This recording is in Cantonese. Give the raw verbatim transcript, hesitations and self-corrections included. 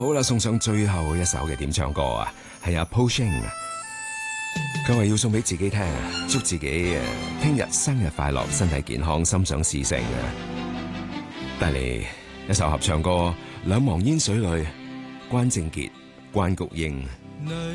好啦，送上最後一首嘅點唱歌啊，係阿 Paul Shing，佢話要送俾自己聽，祝自己誒聽日生日快樂，身體健康，心想事成嘅。帶嚟一首合唱歌《兩忘煙水裏》，關正傑、關菊英。